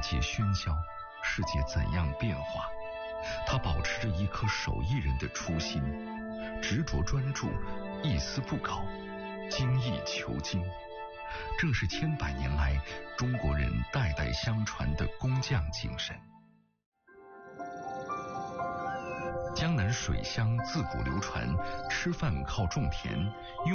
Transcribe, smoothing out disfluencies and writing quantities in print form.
界喧嚣，世界怎样变化，他保持着一颗手艺人的初心，执着专注，一丝不苟，精益求精，正是千百年来中国人代代相传的工匠精神。江南水乡自古流传，吃饭靠种田，